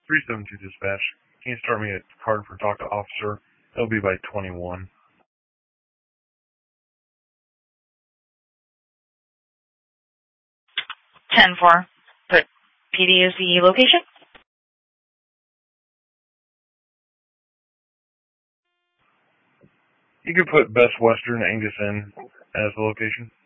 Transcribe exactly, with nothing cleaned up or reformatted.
three seven two dispatch. Can you start me a card for talk to officer? It'll be by twenty-one. ten four. But P D is the location? You could put Best Western Angus Inn as the location.